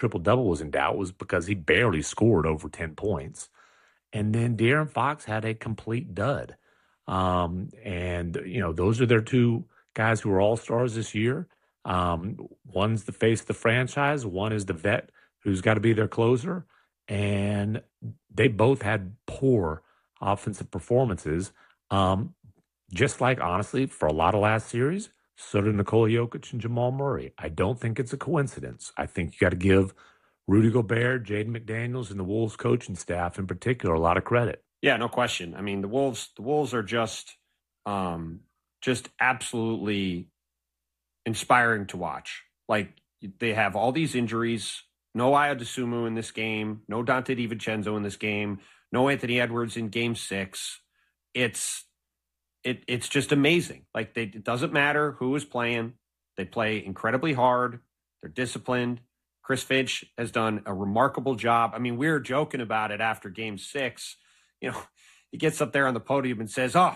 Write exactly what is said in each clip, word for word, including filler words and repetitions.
triple-double was in doubt was because he barely scored over ten points. And then De'Aaron Fox had a complete dud. Um, and, you know, those are their two guys who are all-stars this year. Um, one's the face of the franchise. One is the vet who's got to be their closer. And they both had poor offensive performances. Um, just like, honestly, for a lot of last series, so did Nikola Jokic and Jamal Murray. I don't think it's a coincidence. I think you got to give Rudy Gobert, Jaden McDaniels, and the Wolves coaching staff in particular a lot of credit. Yeah, no question. I mean, the Wolves, the Wolves are just, um, just absolutely inspiring to watch. Like, they have all these injuries. No Ayo Dosunmu in this game. No Dante DiVincenzo in this game. No Anthony Edwards in Game Six. It's it it's just amazing. Like, they, it doesn't matter who is playing. They play incredibly hard. They're disciplined. Chris Finch has done a remarkable job. I mean, we were joking about it after Game Six. You know, he gets up there on the podium and says, "Oh,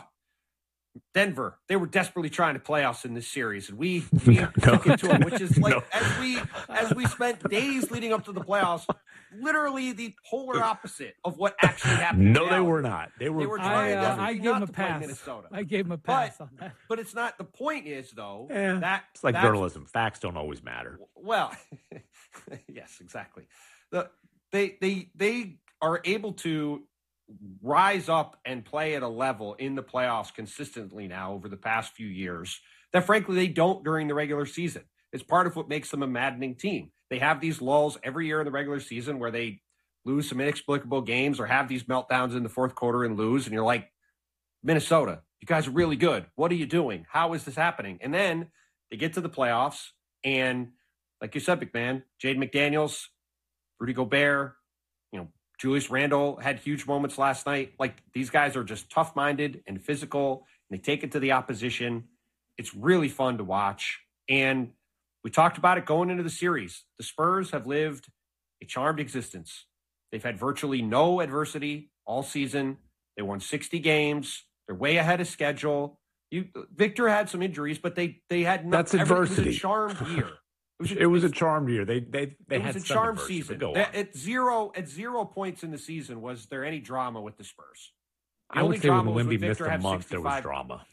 Denver, they were desperately trying to playoffs in this series, and we, we no, took it to them," which is like, no. as we as we spent days leading up to the playoffs, literally the polar opposite of what actually happened. No, they were not. They were. They were trying. I, uh, I gave him a pass. Minnesota. I gave him a pass but, on that. But it's not. The point is, though, eh, that it's like journalism. Facts don't always matter. Well, yes, exactly. The they they they are able to rise up and play at a level in the playoffs consistently now over the past few years that frankly they don't during the regular season. It's part of what makes them a maddening team. They have these lulls every year in the regular season where they lose some inexplicable games or have these meltdowns in the fourth quarter and lose. And you're like, Minnesota, you guys are really good. What are you doing? How is this happening? And then they get to the playoffs and like you said, McMahon, Jaden McDaniels, Rudy Gobert, you know, Julius Randle had huge moments last night. Like, these guys are just tough-minded and physical, and they take it to the opposition. It's really fun to watch. And we talked about it going into the series. The Spurs have lived a charmed existence. They've had virtually no adversity all season. They won sixty games. They're way ahead of schedule. You, Victor had some injuries, but they they had not. That's adversity. It was a charmed year. It was, a, it was a charmed year. They they they it had was a some charmed adversity, season. Go at, at zero at zero points in the season was there any drama with the Spurs? The I would say when Wemby missed a month, there was drama.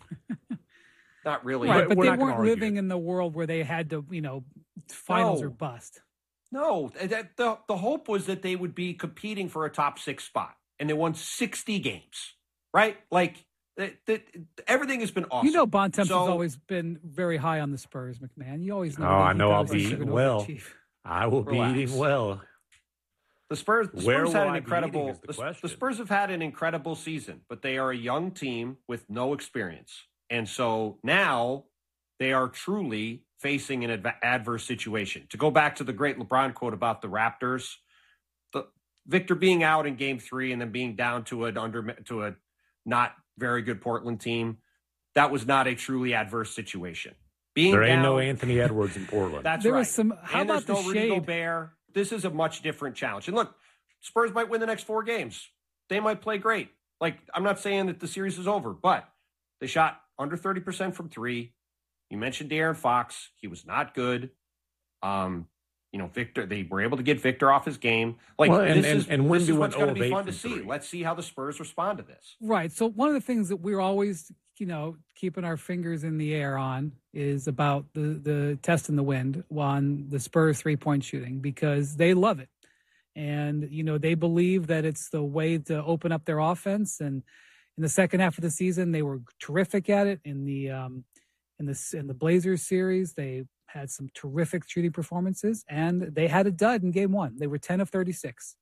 Not really, right? But, but they weren't living in the world where they had to, you know, finals no. or bust. No, that, the the hope was that they would be competing for a top six spot, and they won sixty games, right? Like. That, that, everything has been awesome. You know, Bontemps so, has always been very high on the Spurs, McMahon. You always know. Oh, I know I'll be eating well. I will Relax. be eating well. The Spurs, the Spurs had an incredible. The, the, the Spurs have had an incredible season, but they are a young team with no experience, and so now they are truly facing an adv- adverse situation. To go back to the great LeBron quote about the Raptors, the Victor being out in Game Three and then being down to an under to a not very good Portland team, that was not a truly adverse situation. Being there ain't down, no Anthony Edwards in Portland. That's there right. Was some, how and about there's the no Rudy shade? Gobert. This is a much different challenge. And look, Spurs might win the next four games. They might play great. Like, I'm not saying that the series is over, but they shot under thirty percent from three. You mentioned De'Aaron Fox. He was not good. Um, you know, Victor, they were able to get Victor off his game. Like, well, and, this and, is, and this is what's going to be fun to three. see. Let's see how the Spurs respond to this. Right. So one of the things that we're always, you know, keeping our fingers in the air on is about the, the test in the wind on the Spurs three-point shooting, because they love it. And, you know, they believe that it's the way to open up their offense. And in the second half of the season, they were terrific at it. In the um, in the in the Blazers series, they had some terrific shooting performances, and they had a dud in game one. They were ten of thirty-six.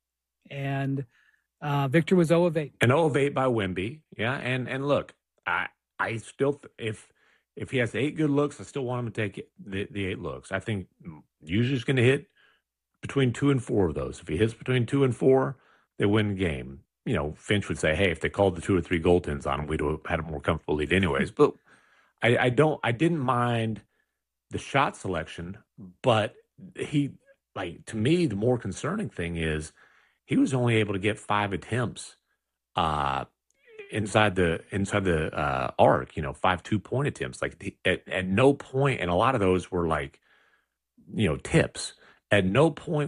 And uh, Victor was zero of eight. And zero of eight by Wemby. Yeah. And and look, I I still, if if he has eight good looks, I still want him to take the, the eight looks. I think usually he's going to hit between two and four of those. If he hits between two and four, they win the game. You know, Finch would say, hey, if they called the two or three goaltends on him, we'd have had a more comfortable lead anyways. But I, I don't, I didn't mind the shot selection, but he, like, to me, the more concerning thing is he was only able to get five attempts uh, inside the inside the uh, arc, you know, five two-point attempts. Like, at, at no point, and a lot of those were like, you know, tips. At no point